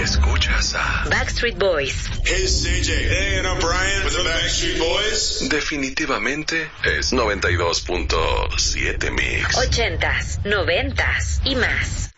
escuchas a Backstreet Boys. Hey, it's CJ. Hey, and I'm Brian with the Backstreet Boys. Definitivamente es 92.7 Mix. 80s, 90s y más.